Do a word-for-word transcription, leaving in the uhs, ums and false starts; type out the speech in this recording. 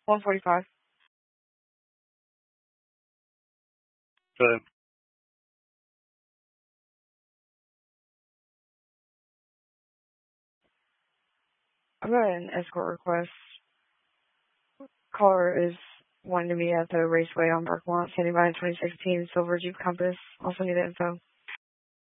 one forty-five. Good. I've got an escort request. Caller is wanting to meet at the raceway on Berkmont, standing by in twenty sixteen Silver Jeep Compass. Also need the info.